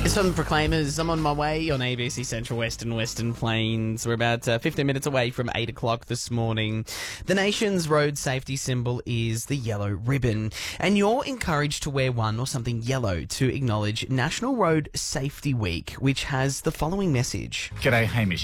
It's from the Proclaimers. I'm on my way on ABC Central Western Plains. We're about 15 minutes away from 8 o'clock this morning. The nation's road safety symbol is the yellow ribbon, and you're encouraged to wear one or something yellow to acknowledge National Road Safety Week, which has the following message. G'day, Hamish